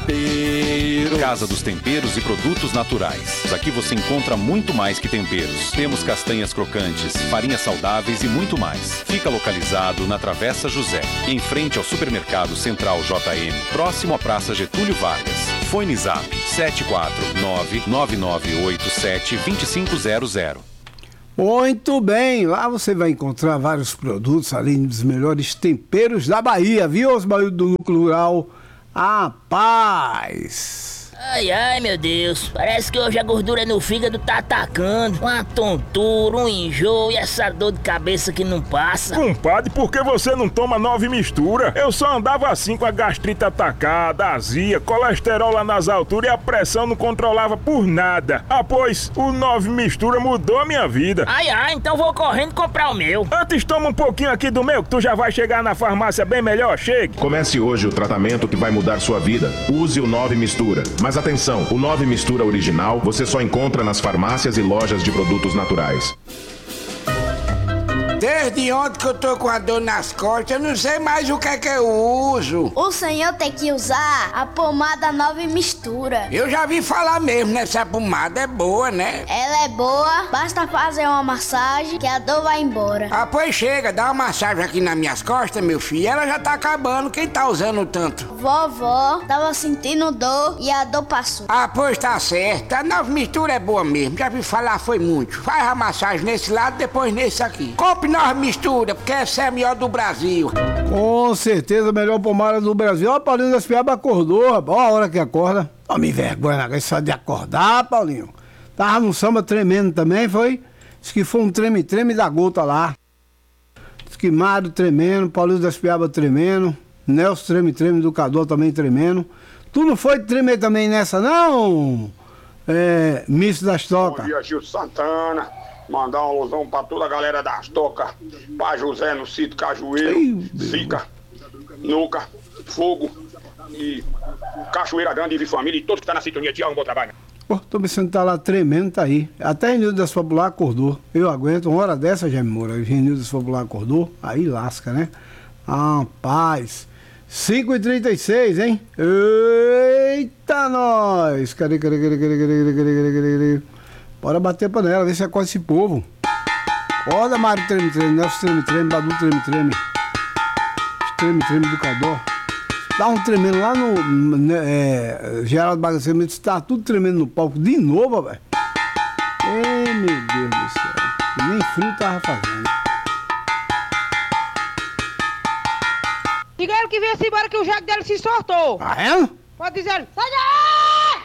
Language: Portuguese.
Casa dos Temperos e Produtos Naturais. Aqui você encontra muito mais que temperos. Temos castanhas crocantes, farinhas saudáveis e muito mais. Fica localizado na Travessa José, em frente ao Supermercado Central JM, próximo à Praça Getúlio Vargas. Fone Zap 749-9987-2500. Muito bem, lá você vai encontrar vários produtos, além dos melhores temperos da Bahia, viu, Osmar do Núcleo Rural? A paz! Ai, ai, meu Deus, parece que hoje a gordura no fígado tá atacando. Uma tontura, um enjoo e essa dor de cabeça que não passa. Compadre, por que você não toma 9 mistura? Eu só andava assim com a gastrite atacada, azia, colesterol lá nas alturas e a pressão não controlava por nada. Ah, pois, o 9 mistura mudou a minha vida. Ai, ai, então vou correndo comprar o meu. Antes toma um pouquinho aqui do meu, que tu já vai chegar na farmácia bem melhor, chegue. Comece hoje o tratamento que vai mudar sua vida. Use o 9 mistura. Mas atenção, o 9 mistura original você só encontra nas farmácias e lojas de produtos naturais. Desde ontem que eu tô com a dor nas costas, eu não sei mais o que é que eu uso. O senhor tem que usar a pomada 9 mistura. Eu já vi falar mesmo nessa pomada, é boa, né? Ela é boa, basta fazer uma massagem que a dor vai embora. Ah, pois chega, dá uma massagem aqui nas minhas costas, meu filho. Ela já tá acabando, quem tá usando tanto? Vovó tava sentindo dor e a dor passou. Ah, pois tá certo, a 9 mistura é boa mesmo, já vi falar foi muito. Faz a massagem nesse lado, depois nesse aqui. Compre 9 mistura, porque essa é a melhor do Brasil. Com certeza a melhor pomada do Brasil. Ó, Paulinho das Piabas acordou, rapaz. Ó a hora que acorda. Tome vergonha, só de acordar, Paulinho. Tava no samba tremendo também, foi? Diz que foi um treme-treme da gota lá. Diz que Mário tremendo, Paulinho das Piabas tremendo, Nelson treme-treme, Educador também tremendo. Tu não foi tremer também nessa, não? Miss das Tocas. Bom dia, Gil Santana. Mandar um alusão pra toda a galera das Tocas. Pra José no sítio Cajueiro, Zica, Nuca, Fogo e Cachoeira Grande e Família e todos que estão na sintonia. Tchau, um bom trabalho. Pô, tô pensando que tá lá tremendo, tá aí. Até Renildo das Popular acordou. Eu aguento, uma hora dessa, Jaime Moura. Renildo das Popular acordou, aí lasca, né? Ah, paz. 5h36, hein? Eita, nós! Cadê? Bora bater a panela, ver se acorda esse povo. Acorda, Mário treme-treme, Nelson treme-treme, Badu treme-treme. Treme-treme Educador. Dá um tremendo lá no Geraldo Bagaceiro, está tudo tremendo no palco de novo, velho. Ei, meu Deus do céu. Nem frio tava fazendo. Diga ele que venha-se embora que o jaco dele se soltou. Ah, é? Pode dizer, sai daí!